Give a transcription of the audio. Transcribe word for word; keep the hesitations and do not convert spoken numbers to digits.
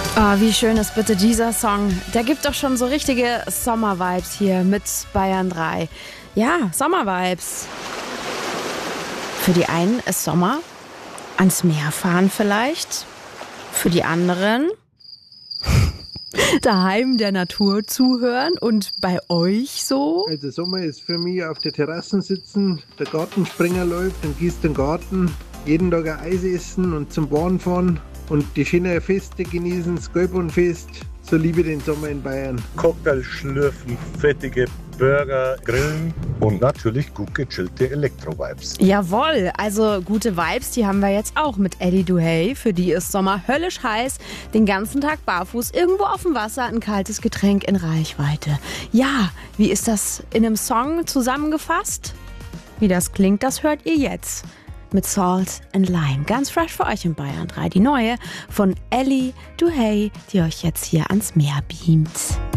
Oh, wie schön ist bitte dieser Song. Der gibt doch schon so richtige Sommer-Vibes hier mit Bayern drei. Ja, Sommer-Vibes. Für die einen ist Sommer, ans Meer fahren vielleicht. Für die anderen daheim der Natur zuhören. Und bei euch so? Also Sommer ist für mich auf der Terrasse sitzen, der Gartensprenger läuft und gießt den Garten, jeden Tag ein Eis essen und zum Bahn fahren und die schönen Feste genießen, das Skolbundfest. So liebe ich den Sommer in Bayern. Cocktail schlürfen, fettige Burger grillen und natürlich gut gechillte Elektro-Vibes. Jawohl, also gute Vibes, die haben wir jetzt auch mit Ellie Duhey. Für die ist Sommer höllisch heiß, den ganzen Tag barfuß, irgendwo auf dem Wasser, ein kaltes Getränk in Reichweite. Ja, wie ist das in einem Song zusammengefasst? Wie das klingt, das hört ihr jetzt. Mit Salt and Lime. Ganz fresh für euch in Bayern drei. Die neue von Ellie Duhey, die euch jetzt hier ans Meer beamt.